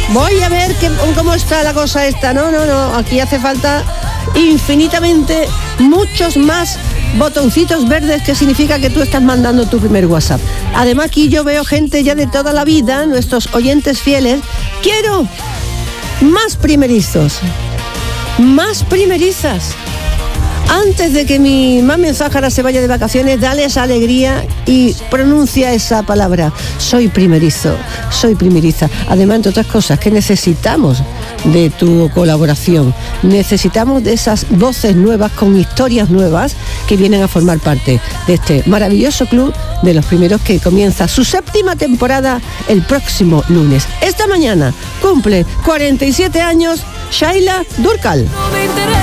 voy a ver cómo está la cosa esta. No, aquí hace falta infinitamente muchos más botoncitos verdes, que significa que tú estás mandando tu primer WhatsApp. Además, aquí yo veo gente ya de toda la vida, nuestros oyentes fieles. Quiero más primerizos, más primerizas. Antes de que mi mami Sáhara se vaya de vacaciones, dale esa alegría y pronuncia esa palabra. Soy primerizo, soy primeriza. Además, entre otras cosas, que necesitamos de tu colaboración. Necesitamos de esas voces nuevas, con historias nuevas, que vienen a formar parte de este maravilloso club de los primeros, que comienza su 7ª temporada el próximo lunes. Esta mañana cumple 47 años Shaila Durkal.